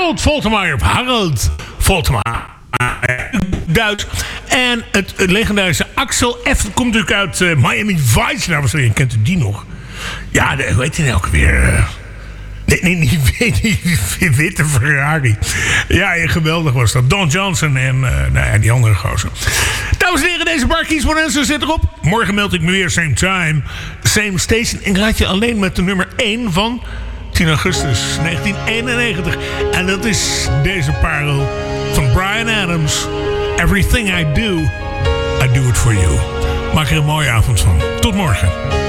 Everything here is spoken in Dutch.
Harold Faltermeyer. Harold Faltermeyer. Duits. En het legendarische Axel F. komt natuurlijk uit Miami Vice. Nou, misschien kent u die nog. Ja, hoe heet hij nou ook weer? Nee, niet witte Ferrari. Ja, geweldig was dat. Don Johnson en die andere gozer. Dames en heren, deze Bar Keys Bonanza zit erop. Morgen meld ik me weer, same time, same station. En ik raad je alleen met de nummer 1 van 10 augustus 1991. En dat is deze parel van Bryan Adams. Everything I do it for you. Maak er een mooie avond van. Tot morgen.